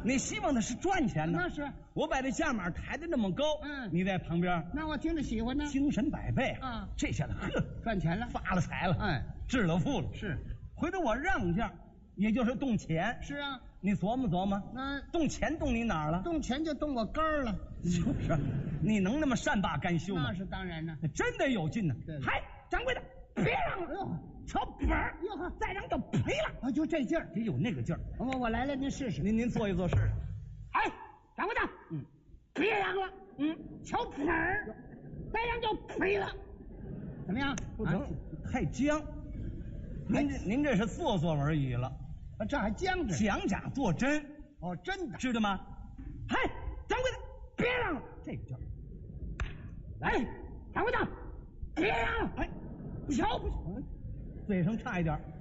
你希望的是赚钱呢？ 那是。 我把这价码抬得那么高，你在旁边， 那我听着喜欢呢， 精神百倍啊！ 这下子赚钱了， 发了财了，致了富了。 是， 回头我让价，也就是动钱。 是啊， 你琢磨琢磨，动钱动你哪儿了？ 动钱就动我根儿了。 就是，你能那么善罢甘休吗？ 那是当然呢， 真得有劲呢。嗨，掌柜的，别让了，瞧本儿，哟，再让就赔了。 就这劲儿， 得有那个劲儿。 我来了，您试试。 您做一做试试。 哎，掌柜的，别让了，瞧本儿，再让就赔了。怎么样？ 不成，太僵。您这是做而已了， 这还僵着？ 讲假做真。 哦，真的， 知道吗？嗨，掌柜的，别让了，这个劲儿。 来，掌柜的，别让了。哎，不行， 嘴上差一点。